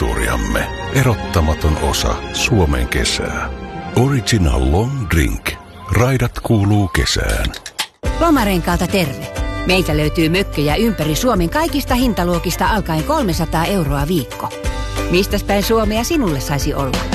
kulttuuriamme. Erottamaton osa Suomen kesää. Original Long Drink. Raidat kuuluu kesään. Lomarenkaalta terve. Meiltä löytyy mökkejä ympäri Suomen kaikista hintaluokista alkaen 300 € viikko. Mistäs päin Suomea sinulle saisi olla?